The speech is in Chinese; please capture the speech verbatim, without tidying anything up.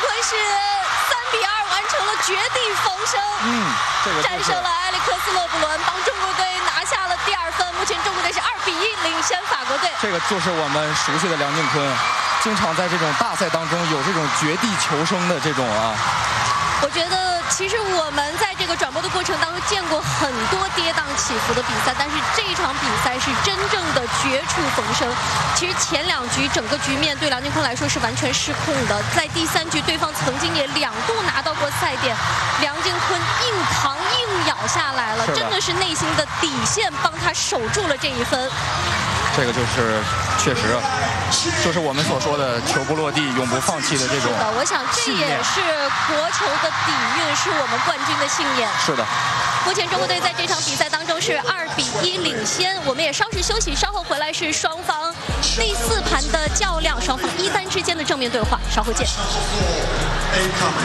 坤是三比二完成了绝地逢生， 嗯，这个、就是、 战胜了埃里克斯勒布伦，帮中国队拿下了第二分。目前中国队是二比一领先法国队。 这个就是我们熟悉的梁靖昆，经常在这种大赛当中有这种绝地求生的这种啊。 我觉得其实我们在这个转播的过程当中见过很多跌宕起伏的比赛，但是这一场比赛是真正的绝处逢生。其实前两局整个局面对梁靖昆来说是完全失控的，在第三局对方曾经也两度拿到过赛点，梁靖昆硬扛硬咬下来了，真的是内心的底线帮他守住了这一分。 这个就是确实，就是我们所说的球不落地，永不放弃的这种。 是的，我想这也是国球的底蕴，是我们冠军的信念。 是的。 目前中国队在这场比赛当中是二比一领先，我们也稍事休息，稍后回来是双方第四盘的较量，双方一单之间的正面对话，稍后见。